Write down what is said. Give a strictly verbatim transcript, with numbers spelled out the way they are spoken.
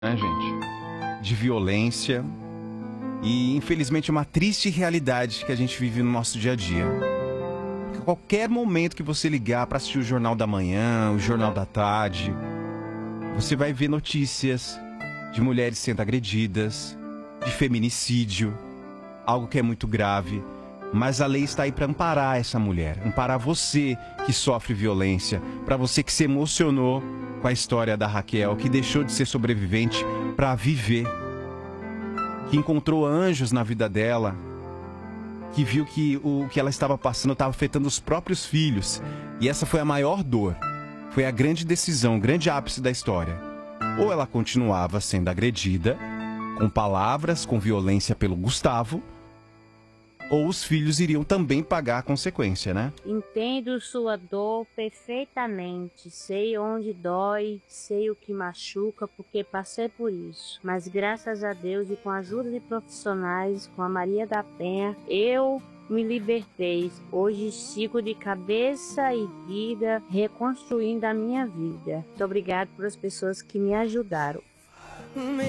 Né, gente? De violência e, infelizmente, uma triste realidade que a gente vive no nosso dia a dia. A qualquer momento que você ligar para assistir o Jornal da Manhã, o Jornal da Tarde, você vai ver notícias de mulheres sendo agredidas, de feminicídio, algo que é muito grave. Mas a lei está aí para amparar essa mulher, amparar você que sofre violência, para você que se emocionou com a história da Raquel, que deixou de ser sobrevivente para viver, que encontrou anjos na vida dela, que viu que o que ela estava passando estava afetando os próprios filhos. E essa foi a maior dor, foi a grande decisão, o grande ápice da história. Ou ela continuava sendo agredida, com palavras, com violência pelo Gustavo, ou os filhos iriam também pagar a consequência, né? Entendo sua dor perfeitamente, sei onde dói, sei o que machuca, porque passei por isso. Mas graças a Deus e com a ajuda de profissionais, com a Maria da Penha, eu me libertei. Hoje sigo de cabeça e vida, reconstruindo a minha vida. Muito obrigado pelas pessoas que me ajudaram.